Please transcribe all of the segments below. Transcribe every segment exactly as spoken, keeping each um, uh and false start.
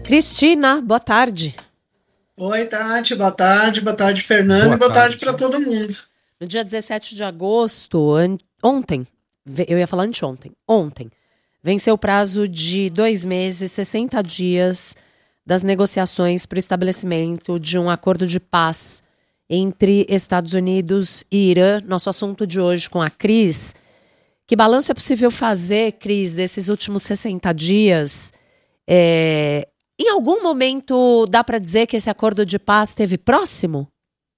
Cristina, boa tarde. Oi, Tati, boa tarde, boa tarde, Fernando, Boa e boa tarde tarde. para todo mundo. No dia dezessete de agosto, an- ontem, ve- eu ia falar anteontem, ontem, venceu o prazo de dois meses, sessenta dias das negociações para o estabelecimento de um acordo de paz entre Estados Unidos e Irã. Nosso assunto de hoje com a Cris. Que balanço é possível fazer, Cris, desses últimos sessenta dias? É, Em algum momento dá para dizer que esse acordo de paz esteve próximo?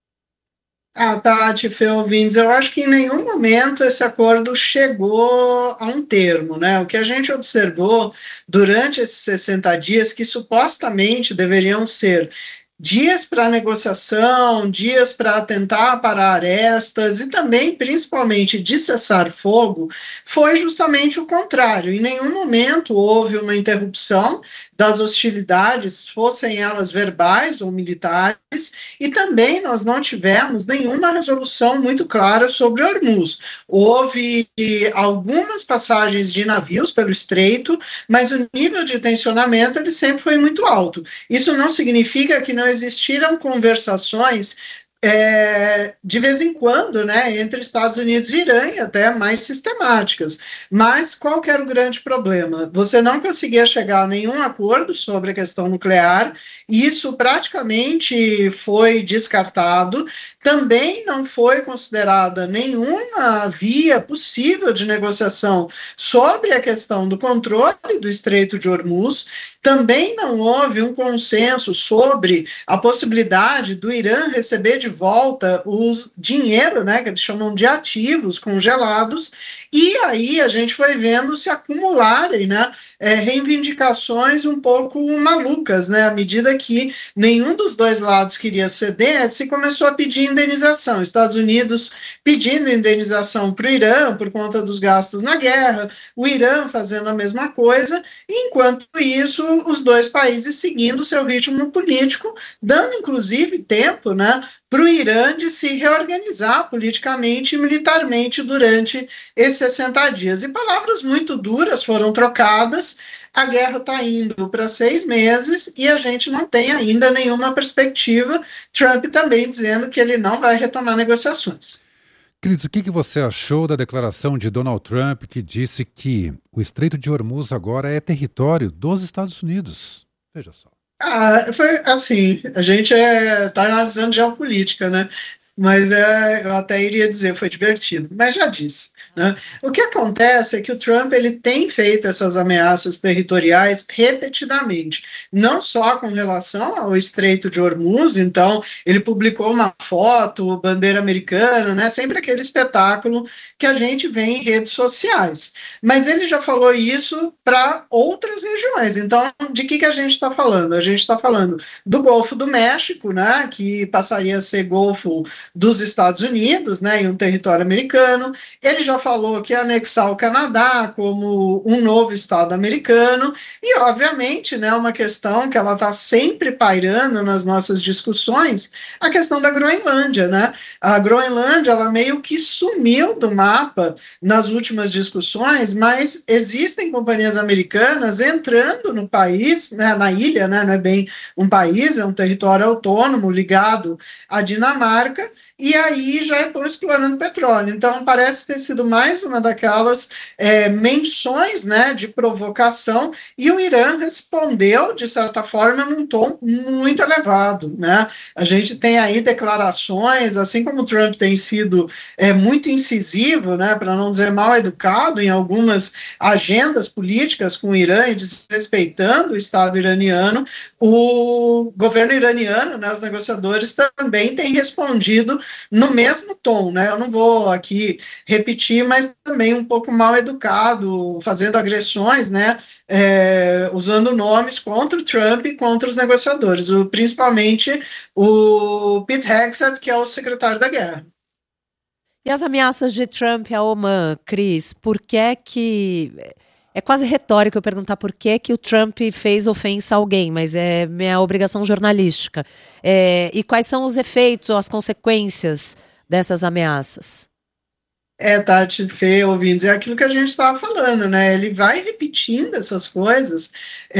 Ah, Tati, Fê, ouvintes, eu acho que em nenhum momento esse acordo chegou a um termo, né? O que a gente observou durante esses sessenta dias, que supostamente deveriam ser dias para negociação, dias para tentar parar arestas e também, principalmente, de cessar fogo, foi justamente o contrário. Em nenhum momento houve uma interrupção das hostilidades, fossem elas verbais ou militares, e também nós não tivemos nenhuma resolução muito clara sobre Hormuz. Houve algumas passagens de navios pelo estreito, mas o nível de tensionamento ele sempre foi muito alto. Isso não significa que não existiram conversações é, de vez em quando, né, entre Estados Unidos e Irã, e até mais sistemáticas. Mas qual que era o grande problema? Você não conseguia chegar a nenhum acordo sobre a questão nuclear, e isso praticamente foi descartado. Também não foi considerada nenhuma via possível de negociação sobre a questão do controle do Estreito de Hormuz. Também não houve um consenso sobre a possibilidade do Irã receber de volta o dinheiro, né, que eles chamam de ativos congelados, e aí a gente foi vendo se acumularem, né, é, reivindicações um pouco malucas, né, à medida que nenhum dos dois lados queria ceder, se começou a pedir indenização. Estados Unidos pedindo indenização para o Irã por conta dos gastos na guerra, o Irã fazendo a mesma coisa, e enquanto isso, os dois países seguindo seu ritmo político, dando inclusive tempo, né, para o Irã de se reorganizar politicamente e militarmente durante esses sessenta dias. E palavras muito duras foram trocadas, a guerra está indo para seis meses e a gente não tem ainda nenhuma perspectiva, Trump também dizendo que ele não vai retomar negociações. Cris, o que, que você achou da declaração de Donald Trump que disse que o Estreito de Hormuz agora é território dos Estados Unidos? Veja só. Ah, foi assim, a gente está analisando geopolítica, né? Mas é, eu até iria dizer, foi divertido, mas já disse. Né? O que acontece é que o Trump ele tem feito essas ameaças territoriais repetidamente, não só com relação ao Estreito de Hormuz, então ele publicou uma foto, bandeira americana, né? Sempre aquele espetáculo que a gente vê em redes sociais, mas ele já falou isso para outras regiões. Então, de que, que a gente está falando? A gente está falando do Golfo do México, né? Que passaria a ser Golfo dos Estados Unidos, né, em um território americano. Ele já falou que ia anexar o Canadá como um novo estado americano, e obviamente, né, uma questão que ela está sempre pairando nas nossas discussões, a questão da Groenlândia, né, a Groenlândia, ela meio que sumiu do mapa nas últimas discussões, mas existem companhias americanas entrando no país, né, na ilha, né, não é bem um país, é um território autônomo ligado à Dinamarca, e aí já estão explorando petróleo. Então, parece ter sido mais uma daquelas é, menções, né, de provocação, e o Irã respondeu, de certa forma, num tom muito elevado. Né? A gente tem aí declarações, assim como o Trump tem sido é, muito incisivo, né, para não dizer mal educado, em algumas agendas políticas com o Irã e desrespeitando o Estado iraniano, o governo iraniano, né, os negociadores também têm respondido no mesmo tom, né? Eu não vou aqui repetir, mas também um pouco mal educado, fazendo agressões, né? É, usando nomes contra o Trump e contra os negociadores, o, principalmente o Pete Hegseth, que é o secretário da guerra. E as ameaças de Trump a Oman, Cris, por que é que... É quase retórico eu perguntar por que, que o Trump fez ofensa a alguém, mas é minha obrigação jornalística. É, e quais são os efeitos ou as consequências dessas ameaças? É, Tati, Fê, ouvintes, é aquilo que a gente estava falando, né? Ele vai repetindo essas coisas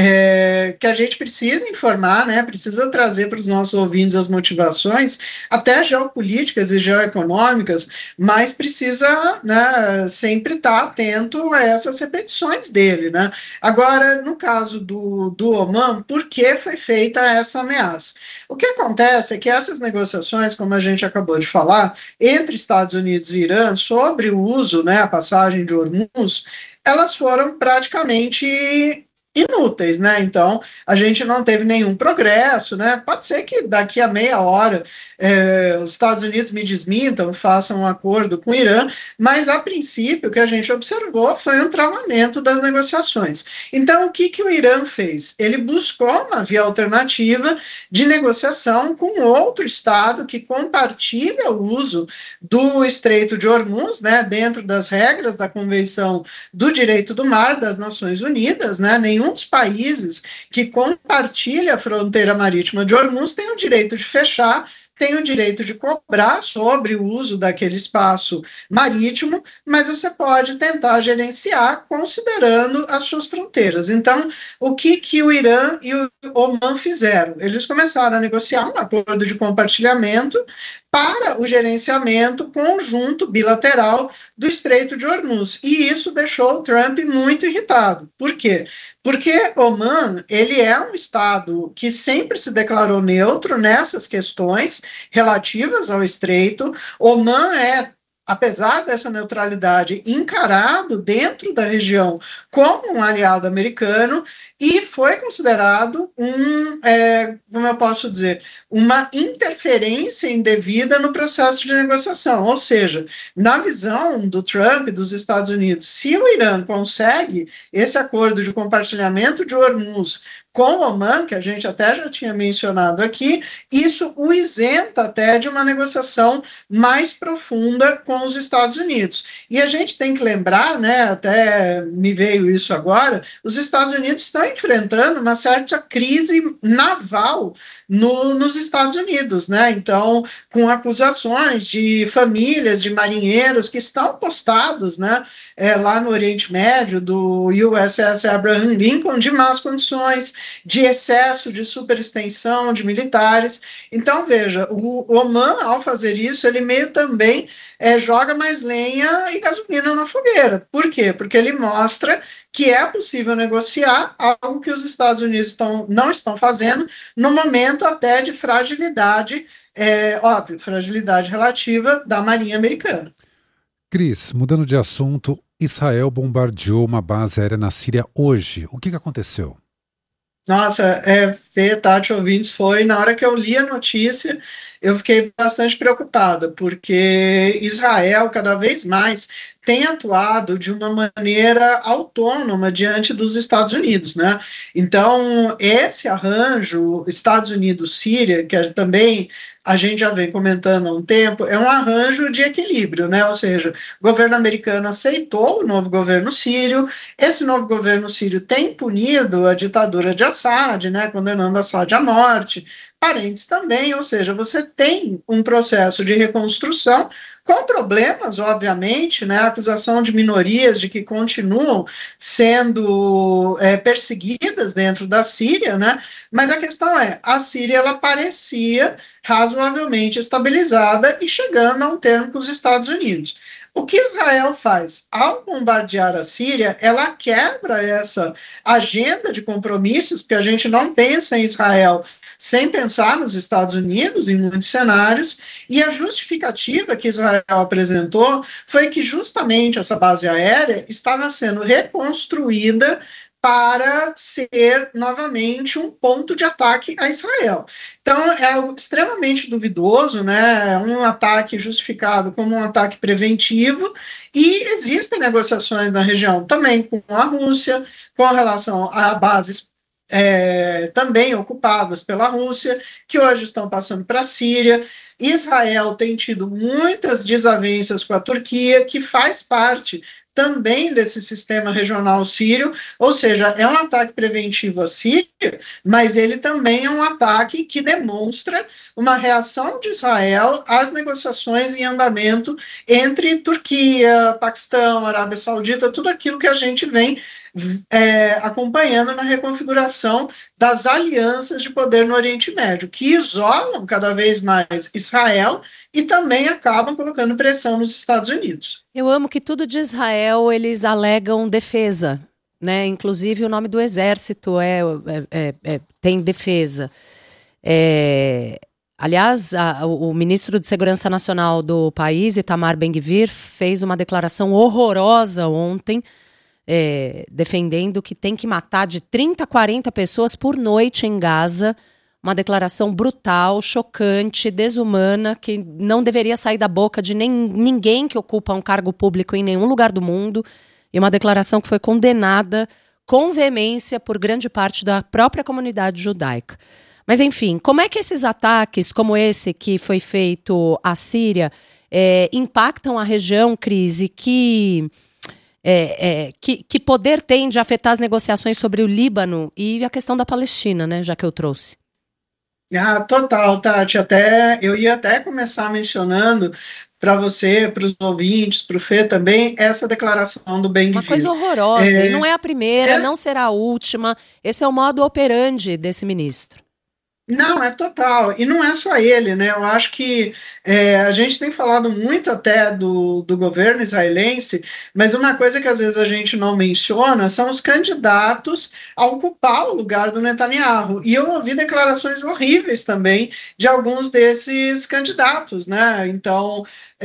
é, que a gente precisa informar, né? Precisa trazer para os nossos ouvintes as motivações, até geopolíticas e geoeconômicas, mas precisa, né, sempre estar atento a essas repetições dele, né? Agora, no caso do, do Oman, por que foi feita essa ameaça? O que acontece é que essas negociações, como a gente acabou de falar, entre Estados Unidos e Irã, sobre o uso, né, a passagem de Hormuz, elas foram praticamente inúteis, né? Então, a gente não teve nenhum progresso, né? Pode ser que daqui a meia hora eh, os Estados Unidos me desmintam, façam um acordo com o Irã, mas a princípio o que a gente observou foi um travamento das negociações. Então, o que, que o Irã fez? Ele buscou uma via alternativa de negociação com outro Estado que compartilha o uso do Estreito de Hormuz, né, dentro das regras da Convenção do Direito do Mar das Nações Unidas, né? Nenhum dos países que compartilha a fronteira marítima de Hormuz tem o direito de fechar, tem o direito de cobrar sobre o uso daquele espaço marítimo, mas você pode tentar gerenciar considerando as suas fronteiras. Então, o que, que o Irã e o Oman fizeram? Eles começaram a negociar um acordo de compartilhamento para o gerenciamento conjunto bilateral do Estreito de Hormuz. E isso deixou o Trump muito irritado. Por quê? Porque Oman, ele é um estado que sempre se declarou neutro nessas questões relativas ao Estreito. Oman é, apesar dessa neutralidade, encarado dentro da região como um aliado americano e foi considerado um, é, como eu posso dizer, uma interferência indevida no processo de negociação. Ou seja, na visão do Trump, dos Estados Unidos, se o Irã consegue esse acordo de compartilhamento de Hormuz com o Oman, que a gente até já tinha mencionado aqui, isso o isenta até de uma negociação mais profunda com os Estados Unidos. E a gente tem que lembrar, né, até me veio isso agora, os Estados Unidos estão enfrentando uma certa crise naval no, nos Estados Unidos, né? Então, com acusações de famílias de marinheiros que estão postados, né, é, lá no Oriente Médio, do U S S Abraham Lincoln, de más condições, de excesso de superextensão de militares. Então, veja, o Oman, ao fazer isso, ele meio também é, joga mais lenha e gasolina na fogueira. Por quê? Porque ele mostra que é possível negociar algo que os Estados Unidos estão, não estão fazendo no momento até de fragilidade, é, óbvio, fragilidade relativa da Marinha Americana. Cris, mudando de assunto, Israel bombardeou uma base aérea na Síria hoje. O que, que aconteceu? Nossa, é, Fê, Tati, ouvintes, foi na hora que eu li a notícia, eu fiquei bastante preocupada, porque Israel, cada vez mais, tem atuado de uma maneira autônoma diante dos Estados Unidos, né? Então, esse arranjo Estados Unidos-Síria, que também a gente já vem comentando há um tempo, é um arranjo de equilíbrio, né? Ou seja, o governo americano aceitou o novo governo sírio, esse novo governo sírio tem punido a ditadura de Assad, né? Condenando Assad à morte, parentes também, ou seja, você tem um processo de reconstrução com problemas, obviamente, né, a acusação de minorias de que continuam sendo é, perseguidas dentro da Síria, né, mas a questão é, a Síria, ela parecia razoavelmente estabilizada e chegando a um termo com os Estados Unidos. O que Israel faz? Ao bombardear a Síria, ela quebra essa agenda de compromissos, porque a gente não pensa em Israel sem pensar nos Estados Unidos, em muitos cenários, e a justificativa que Israel apresentou foi que justamente essa base aérea estava sendo reconstruída para ser novamente um ponto de ataque a Israel. Então, é algo extremamente duvidoso, né? Um ataque justificado como um ataque preventivo, e existem negociações na região também com a Rússia, com relação a bases É, também ocupadas pela Rússia, que hoje estão passando para a Síria. Israel tem tido muitas desavenças com a Turquia, que faz parte também desse sistema regional sírio, ou seja, é um ataque preventivo à Síria, mas ele também é um ataque que demonstra uma reação de Israel às negociações em andamento entre Turquia, Paquistão, Arábia Saudita, tudo aquilo que a gente vem é, acompanhando na reconfiguração das alianças de poder no Oriente Médio, que isolam cada vez mais Israel e também acabam colocando pressão nos Estados Unidos. Eu amo que tudo de Israel eles alegam defesa, né? Inclusive o nome do exército é, é, é, é tem defesa. É, aliás, a, o ministro de Segurança Nacional do país, Itamar Ben-Gvir, fez uma declaração horrorosa ontem, é, defendendo que tem que matar de trinta a quarenta pessoas por noite em Gaza. Uma declaração brutal, chocante, desumana, que não deveria sair da boca de nem, ninguém que ocupa um cargo público em nenhum lugar do mundo. E uma declaração que foi condenada com veemência por grande parte da própria comunidade judaica. Mas, enfim, como é que esses ataques, como esse que foi feito à Síria, é, impactam a região, Cris, e que... É, é, que, que poder tem de afetar as negociações sobre o Líbano e a questão da Palestina, né, já que eu trouxe? Ah, total, Tati. Até, eu ia até começar mencionando para você, para os ouvintes, para o Fê também, essa declaração do Ben-Gvir. Uma coisa horrorosa, é, e não é a primeira, é, não será a última. Esse é o modo operandi desse ministro. Não, é total. E não é só ele, né? Eu acho que é, a gente tem falado muito até do, do governo israelense, mas uma coisa que às vezes a gente não menciona são os candidatos a ocupar o lugar do Netanyahu. E eu ouvi declarações horríveis também de alguns desses candidatos, né? Então,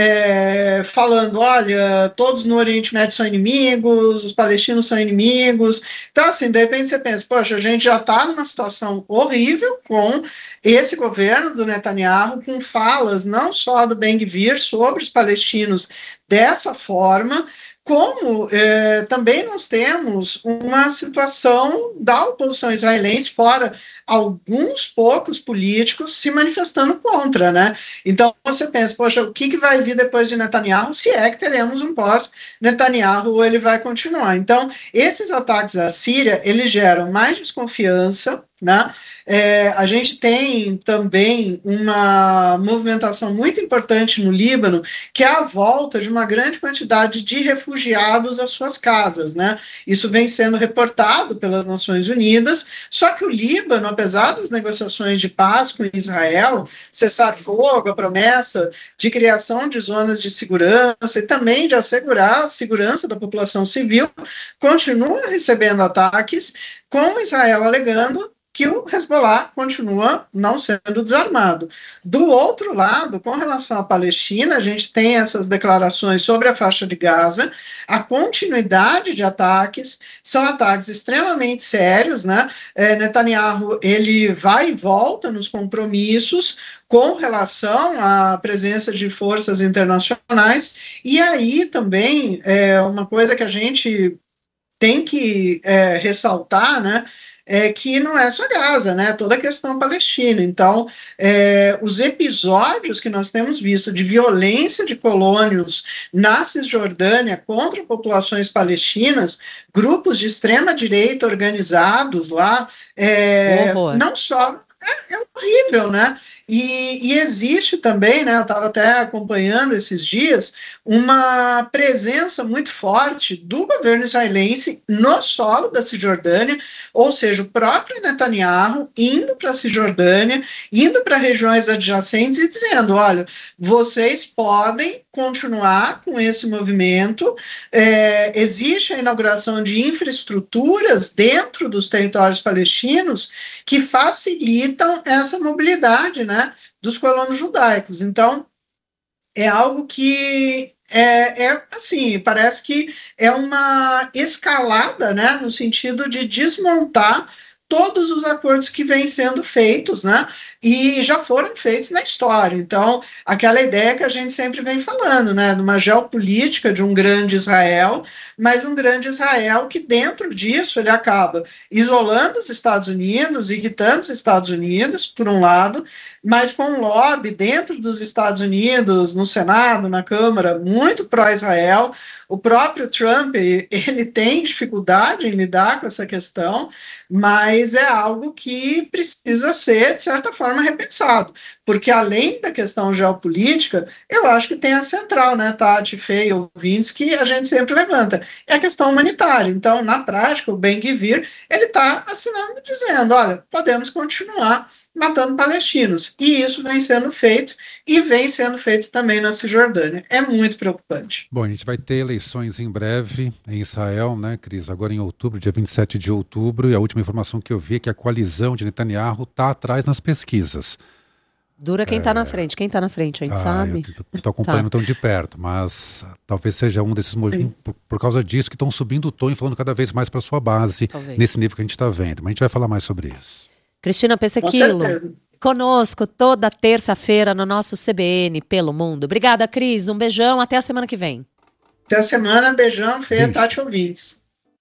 é, falando, olha, todos no Oriente Médio são inimigos, os palestinos são inimigos. Então, assim, de repente você pensa, poxa, a gente já está numa situação horrível com esse governo do Netanyahu, com falas não só do Ben-Gvir sobre os palestinos dessa forma, como eh, também nós temos uma situação da oposição israelense, fora alguns poucos políticos se manifestando contra, né? Então você pensa, poxa, o que, que vai vir depois de Netanyahu, se é que teremos um pós-Netanyahu ou ele vai continuar? Então, esses ataques à Síria, eles geram mais desconfiança, né? É, a gente tem também uma movimentação muito importante no Líbano, que é a volta de uma grande quantidade de refugiados às suas casas, né? Isso vem sendo reportado pelas Nações Unidas, só que o Líbano, apesar das negociações de paz com Israel, cessar-fogo, a promessa de criação de zonas de segurança e também de assegurar a segurança da população civil, continua recebendo ataques, com Israel alegando que o Hezbollah continua não sendo desarmado. Do outro lado, com relação à Palestina, a gente tem essas declarações sobre a faixa de Gaza, a continuidade de ataques, são ataques extremamente sérios, né? É, Netanyahu, ele vai e volta nos compromissos com relação à presença de forças internacionais, e aí também, é, uma coisa que a gente tem que é, ressaltar, né, é que não é só Gaza, né, toda a questão palestina. Então, é, os episódios que nós temos visto de violência de colônios na Cisjordânia contra populações palestinas, grupos de extrema-direita organizados lá, é, não só... É, é horrível, né? E, e existe também, né, eu estava até acompanhando esses dias, uma presença muito forte do governo israelense no solo da Cisjordânia, ou seja, o próprio Netanyahu indo para a Cisjordânia, indo para regiões adjacentes e dizendo, olha, vocês podem continuar com esse movimento, é, existe a inauguração de infraestruturas dentro dos territórios palestinos que facilitam essa mobilidade, né, dos colonos judaicos. Então, é algo que é, é assim, parece que é uma escalada, né, no sentido de desmontar todos os acordos que vêm sendo feitos, né, e já foram feitos na história. Então, aquela ideia que a gente sempre vem falando, né, de uma geopolítica de um grande Israel, mas um grande Israel que dentro disso ele acaba isolando os Estados Unidos, irritando os Estados Unidos, por um lado, mas com um lobby dentro dos Estados Unidos, no Senado, na Câmara, muito pró-Israel. O próprio Trump, ele tem dificuldade em lidar com essa questão, mas é algo que precisa ser, de certa forma, repensado, porque além da questão geopolítica, eu acho que tem a central, né, Tati, Fê e ouvintes, que a gente sempre levanta, é a questão humanitária. Então, na prática, o Ben-Gvir, ele está assinando dizendo, olha, podemos continuar matando palestinos, e isso vem sendo feito, e vem sendo feito também na Cisjordânia. É muito preocupante. Bom, a gente vai ter eleições em breve em Israel, né, Cris? Agora em outubro, dia vinte e sete de outubro, e a última informação que eu vi é que a coalizão de Netanyahu está atrás nas pesquisas. Dura quem está é... na frente. Quem está na frente, a gente ah, sabe? Eu estou acompanhando tá. tão de perto, mas talvez seja um desses movimentos, por, por causa disso, que estão subindo o tom e falando cada vez mais para sua base, talvez. Nesse nível que a gente está vendo. Mas a gente vai falar mais sobre isso. Cristina Pessequilo, conosco toda terça-feira no nosso C B N Pelo Mundo. Obrigada, Cris. Um beijão. Até a semana que vem. Até a semana. Beijão, Fê, Tati, ouvintes.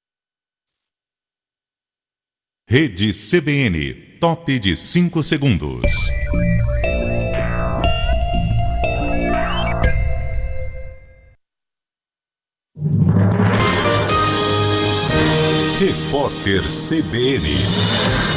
Rede C B N. Top de cinco segundos. Repórter C B N.